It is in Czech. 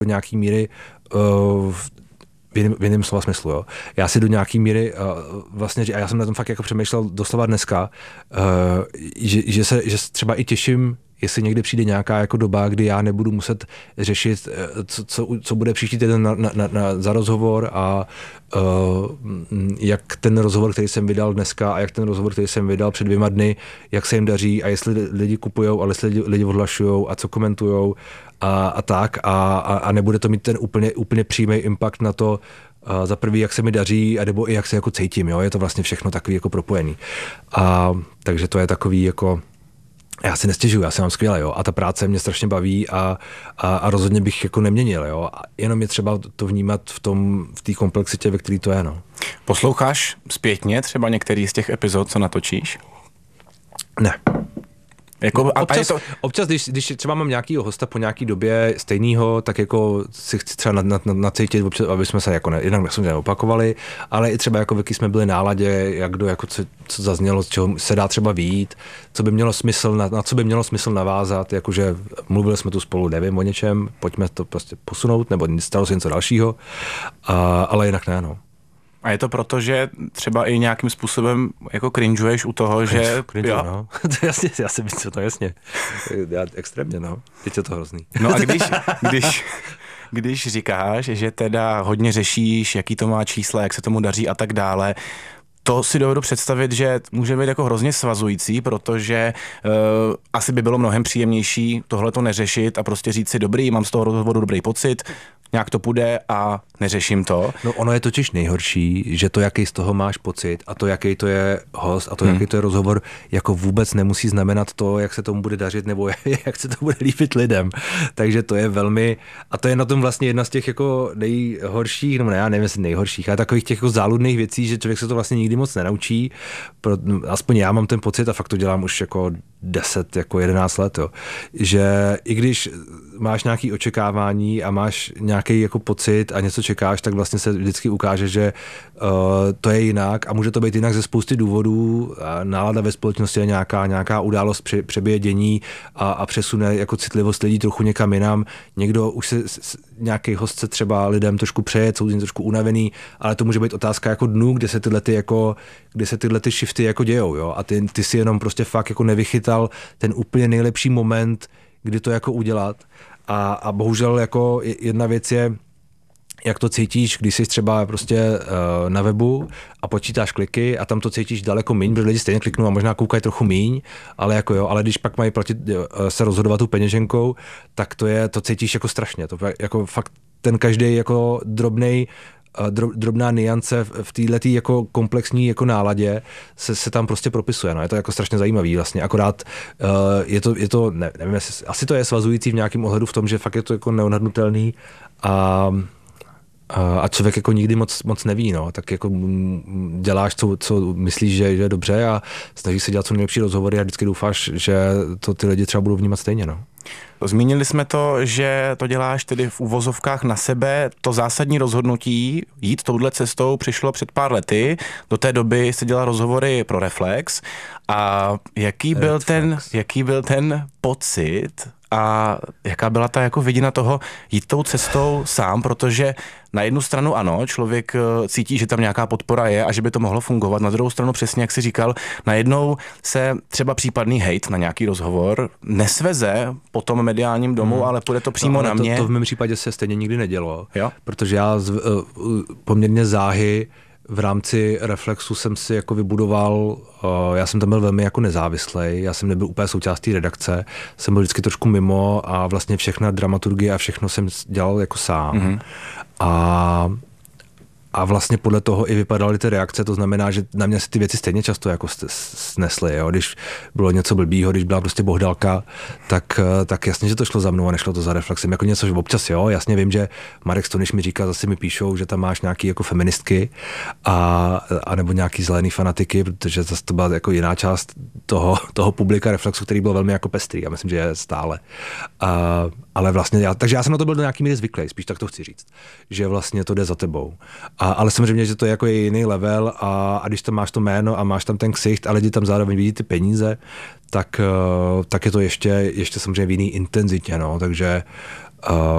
do nějaký míry v jiném slova smyslu, jo. Já si do nějaký míry vlastně, a já jsem na tom fakt jako přemýšlel doslova dneska, že se třeba i těším, jestli někdy přijde nějaká jako doba, kdy já nebudu muset řešit, co bude příští týden za rozhovor a jak ten rozhovor, který jsem vydal dneska a jak ten rozhovor, který jsem vydal před 2 dny, jak se jim daří a jestli lidi kupujou, ale jestli lidi odhlašujou a co komentujou a tak a nebude to mít ten úplně přímý impact na to, za prvý, jak se mi daří, a nebo i jak se jako cítím, jo, je to vlastně všechno takový jako propojený. Takže to je takový jako, já si nestěžuju, já se mám skvěle, jo, a ta práce mě strašně baví a rozhodně bych jako neměnil, jo, a jenom je třeba to vnímat v té komplexitě, ve který to je, no. Posloucháš zpětně třeba některý z těch epizod, co natočíš? Ne. Jako, občas, když třeba mám nějakýho hosta po nějaký době stejného, tak jako si chci třeba nacítit, aby jsme se jako jinak jsme neopakovali, ale i třeba jako v jaký jsme byli náladě, jak kdo jako co zaznělo, z čeho se dá třeba vyjít, co by mělo smysl, na co by mělo smysl navázat, jakože mluvili jsme tu spolu, nevím o něčem, pojďme to prostě posunout, nebo stalo se něco dalšího, ale jinak ne, no. A je to proto, že třeba i nějakým způsobem jako cringeuješ u toho, že... Cringe, no. To jasně, já si myslím, to jasně. Já extrémně, no. Teď je to hrozný. No a když říkáš, že teda hodně řešíš, jaký to má čísla, jak se tomu daří a tak dále, to si dovedu představit, že může být jako hrozně svazující, protože asi by bylo mnohem příjemnější tohleto neřešit a prostě říct si dobrý, mám z toho rozhovoru dobrý pocit, nějak to půjde a neřeším to. No ono je totiž nejhorší, že to, jaký z toho máš pocit a to, jaký to je host a to, jaký to je rozhovor, jako vůbec nemusí znamenat to, jak se tomu bude dařit nebo jak se to bude líbit lidem. Takže to je velmi, a to je na tom vlastně jedna z těch jako nejhorších, no ne, já nevím, jestli nejhorších, ale takových těch jako záludných věcí, že člověk se to vlastně nikdy moc nenaučí. Aspoň já mám ten pocit a fakt to dělám už jako 10, jako 11 let, jo. Že i když máš nějaké očekávání a máš nějaký jako pocit a něco čekáš, tak vlastně se vždycky ukáže, že to je jinak a může to být jinak ze spousty důvodů. Nálada ve společnosti je nějaká událost přebije dění a přesune jako citlivost lidí trochu někam jinam. Někdo už nějaký host se třeba lidem trošku přeje, jsou trošku unavený, ale to může být otázka jako dnů, kde se tyhle ty shifty jako dějou, jo. A ty si jenom prostě fakt jako nevychytal ten úplně nejlepší moment, kdy to jako udělat. A bohužel jako jedna věc je, jak to cítíš, když jsi třeba prostě na webu a počítáš kliky a tam to cítíš daleko míň, protože lidi stejně kliknou a možná koukají trochu míň, ale jako jo, ale když pak mají platit, se rozhodovat tu peněženkou, tak to cítíš jako strašně. To jako fakt ten každý jako drobná niance v této jako komplexní jako náladě se tam prostě propisuje. No. Je to jako strašně zajímavý vlastně. Akorát je to nevím, asi to je svazující v nějakém ohledu v tom, že fakt je to jako neodhadnutelný a člověk jako nikdy moc neví, no. Tak jako děláš, co myslíš, že je dobře a snažíš se dělat co nejlepší rozhovory a vždycky doufáš, že to ty lidi třeba budou vnímat stejně, no. Zmínili jsme to, že to děláš tedy v uvozovkách na sebe. To zásadní rozhodnutí jít touhle cestou přišlo před pár lety. Do té doby se dělal rozhovory pro Reflex. A jaký byl ten pocit a jaká byla ta jako vidina toho jít tou cestou sám, protože na jednu stranu ano, člověk cítí, že tam nějaká podpora je a že by to mohlo fungovat. Na druhou stranu přesně, jak jsi říkal, najednou se třeba případný hejt na nějaký rozhovor nesveze po tom mediálním domu, ale půjde to přímo na mě. To v mém případě se stejně nikdy nedělo, jo? Protože já poměrně záhy v rámci Reflexu jsem si jako vybudoval, já jsem tam byl velmi jako nezávislej, já jsem nebyl úplně součástí redakce, jsem byl vždycky trošku mimo a vlastně všechna dramaturgie a všechno jsem dělal jako sám. Mm-hmm. A vlastně podle toho i vypadaly ty reakce, to znamená, že na mě se ty věci stejně často jako snesly, jo? Když bylo něco blbýho, když byla prostě bohdalka, tak jasně, že to šlo za mnou a nešlo to za Reflexem, jako něco, že občas jo, jasně vím, že Marek Stoniš mi říká, zase mi píšou, že tam máš nějaký jako feministky a nebo nějaký zelený fanatiky, protože zase to byla jako jiná část toho publika Reflexu, který byl velmi jako pestrý, já myslím, že je stále. Ale vlastně takže já jsem na to byl do nějaký míry zvyklý, spíš tak to chci říct, že vlastně to jde za tebou. Ale samozřejmě, že to je jako jiný level a když tam máš to jméno a máš tam ten ksicht a lidi tam zároveň vidí ty peníze, tak je to ještě samozřejmě v jiný intenzitě, no, takže